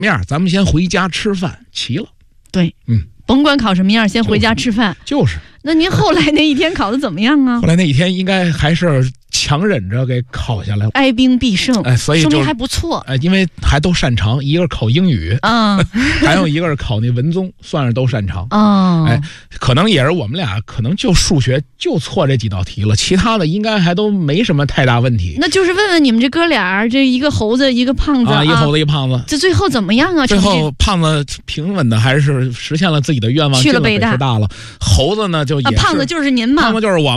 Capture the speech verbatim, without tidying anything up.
面，咱们先回家吃饭，齐了。 对， 嗯， 甭管考什么样，先回家吃饭。 就是。 那您后来那一天考的怎么样啊？ 后来那一天应该还是强忍着给考下来了， 哀兵必胜， 哎，所以说明还不错。 哎，因为还都擅长，一个是考英语啊、嗯， 还有一个是考那文综，算是都擅长啊、哦。 哎，可能也是我们俩可能就数学就错这几道题了，其他的应该还都没什么太大问题。 那就是问问你们这哥俩，这一个猴子一个胖子啊，一个猴子一个胖子， 这最后怎么样啊？ 最后胖子平稳的还是实现了自己的愿望， 去了北大了北师大了。猴子呢就也是、 啊、胖子就是您嘛， 胖子就是我。